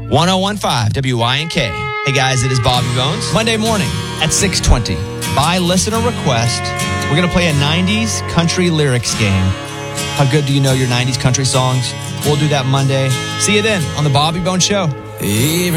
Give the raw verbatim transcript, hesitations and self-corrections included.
one oh one five W Y N K. Hey guys, it is Bobby Bones. Monday morning at six twenty. By listener request, we're going to play a nineties country lyrics game. How good do you know your nineties country songs? We'll do that Monday. See you then on the Bobby Bones Show. Even